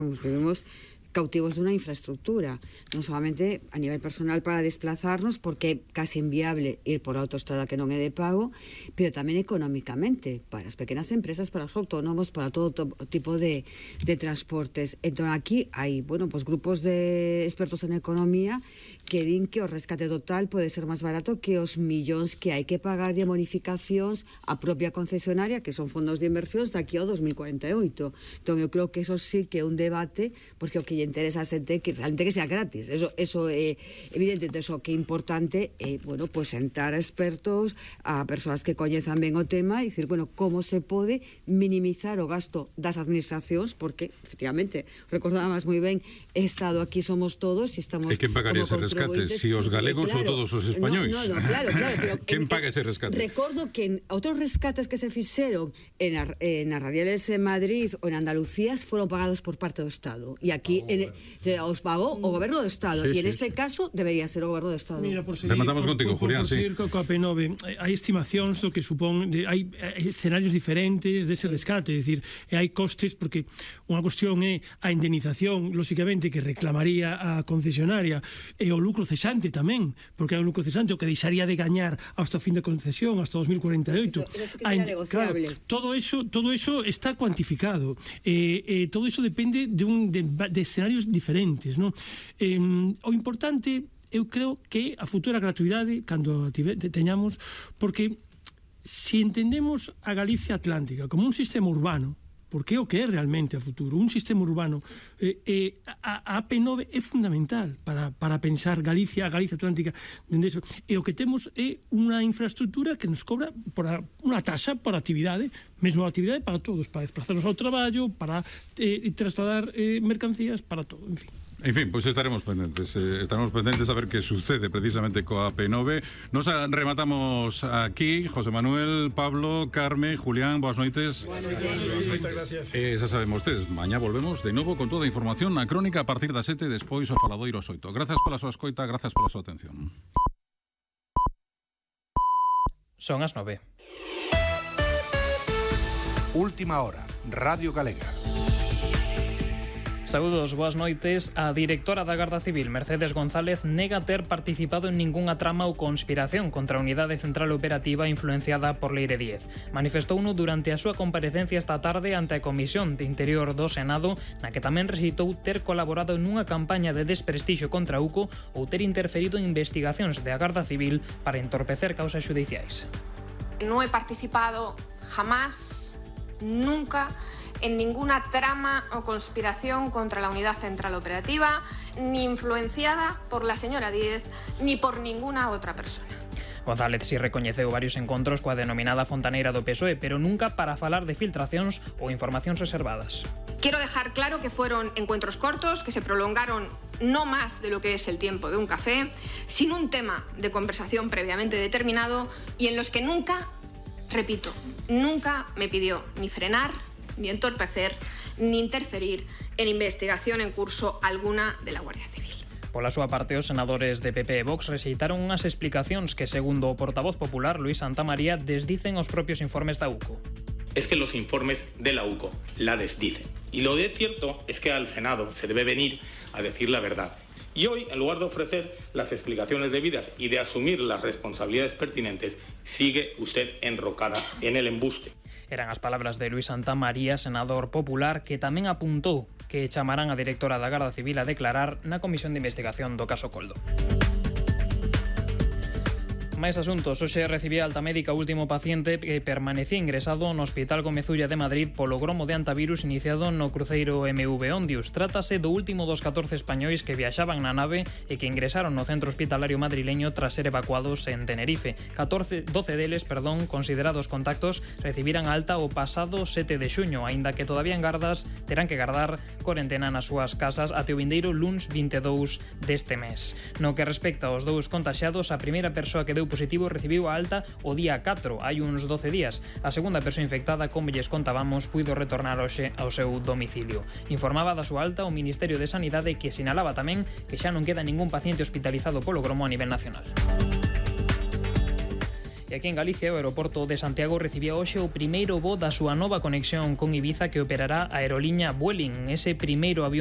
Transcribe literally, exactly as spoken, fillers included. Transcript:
vivimos cautivos de una infraestructura, no solamente a nivel personal para desplazarnos, porque é casi inviable ir por a autoestrada que non é de pago, pero tamén económicamente, para as pequenas empresas, para os autónomos, para todo tipo de, de transportes. Entón aquí hai, bueno, pues grupos de expertos en economía que din que o rescate total pode ser máis barato que os millóns que hai que pagar de bonificacións a propia concesionaria, que son fondos de inversións daqui ao dos mil cuarenta e oito. Entón eu creo que eso sí que é un debate, porque o que lle interesa a xente que realmente que sea gratis. Eso, eso é evidente. Entón, eso que é importante é, bueno, pues sentar a expertos, a persoas que coñezan ben o tema e dicir, bueno, como se pode minimizar o gasto das administracións, porque, efectivamente, recordábamos moi ben, Estado aquí somos todos e estamos... E quen pagaría ese rescate? Si os galegos claro, ou todos os españois? No, no, no, claro, claro. Pero quen paga ese rescate? Recordo que en outros rescates que se fixeron en, a, en as radiales en Madrid ou en Andalucía foron pagados por parte do Estado. E aquí oh, en, bueno. os pagou o Goberno do Estado. E sí, en sí, ese sí. caso debería ser o Goberno do Estado. Mira, por seguir, Rematamos por, contigo, por, Julián, por, por sí. Por coa P nove, hai estimacións do que supón, de, hai, hai escenarios diferentes dese rescate, é dicir, e hai costes, porque unha cuestión é a indemnización, lóxicamente, que reclamaría a concesionaria, e o lucro cesante tamén, porque hai un lucro cesante o que deixaría de gañar hasta o fin de concesión, hasta dos mil cuarenta e oito. Eso, eso que sería negociable. Claro, todo eso, todo eso está cuantificado. Eh, eh, todo eso depende de, un, de, de escenarios diferentes, ¿no? Eh, o importante, eu creo que a futura gratuidade, cando a teñamos, porque se entendemos a Galicia Atlántica como un sistema urbano, porque é o que é realmente a futuro, un sistema urbano, eh, eh, a, a A P nove é fundamental para, para pensar Galicia, a Galicia Atlántica, dende eso. E o que temos é unha infraestructura que nos cobra por a, unha taxa por actividade, mesmo a actividade para todos, para desplazarnos ao traballo, para eh, trasladar eh, mercancías, para todo, en fin. En fin, pois pues estaremos pendentes eh, estaremos pendentes a ver que sucede precisamente coa A P nove. Nos rematamos aquí. José Manuel, Pablo, Carme, Julián, boas noites. Buenas noites. Moitas gracias. Eh, xa sabemos ustedes, mañá volvemos de novo con toda a información na crónica a partir das sete, despois o Faladoiro ás oito. Grazas pola súa escoita, grazas pola súa atención. Son as nove. Última hora, Radio Galega. Saúdos, boas noites. A directora da Garda Civil, Mercedes González, nega ter participado en ningunha trama ou conspiración contra a Unidade Central Operativa influenciada por Leire Díez. Manifestouno durante a súa comparecencia esta tarde ante a Comisión de Interior do Senado, na que tamén recitou ter colaborado nunha campaña de desprestixio contra UCO ou ter interferido en investigacións da Garda Civil para entorpecer causas xudiciais. Non he participado jamás, nunca, en ninguna trama o conspiración contra la Unidad Central Operativa, ni influenciada por la señora Díez, ni por ninguna otra persona. González si recoñeceu varios encontros coa denominada fontaneira do P S O E, pero nunca para falar de filtracións ou informacións reservadas. Quiero dejar claro que fueron encuentros cortos, que se prolongaron no más de lo que es el tiempo de un café, sin un tema de conversación previamente determinado y en los que nunca, repito, nunca me pidió ni frenar, ni entorpecer, ni interferir en investigación en curso alguna de la Guardia Civil. Pola súa parte, os senadores de P P e Vox rexeitaron unhas explicacións que, segundo o portavoz popular Luis Santamaría, desdicen os propios informes da UCO. Es que los informes de la UCO la desdicen. Y lo de cierto es que al Senado se debe venir a decir la verdad. Y hoy, en lugar de ofrecer las explicaciones debidas y de asumir las responsabilidades pertinentes, sigue usted enrocada en el embuste. Eran as palabras de Luis Santamaría, senador popular, que tamén apuntou que chamarán a directora da Garda Civil a declarar na Comisión de Investigación do caso Coldo. Máis asuntos. Hoxe recibía alta médica o último paciente que permanecía ingresado no Hospital Gomezulla de Madrid polo gromo de antivirus iniciado no cruceiro M V Ondius. Trátase do último dos catorce españois que viaxaban na nave e que ingresaron no centro hospitalario madrileño tras ser evacuados en Tenerife. catorce, doce deles, perdón, considerados contactos, recibiran a alta o pasado sete de xuño, aínda que todavía en gardas terán que gardar corentena nas súas casas até o vindeiro luns vinte e dous deste mes. No que respecta aos dous contaxiados, a primeira persoa que deu positivo recibiu a alta o día catro, hai uns doce días. A segunda persoa infectada, como lles contábamos, puido retornar hoxe ao seu domicilio. Informaba da súa alta o Ministerio de Sanidade, que sinalaba tamén que xa non queda ningún paciente hospitalizado polo gromo a nivel nacional. E aquí en Galicia, o aeroporto de Santiago recibía hoxe o primeiro voo da súa nova conexión con Ibiza que operará a aeroliña Vueling. Ese primeiro avión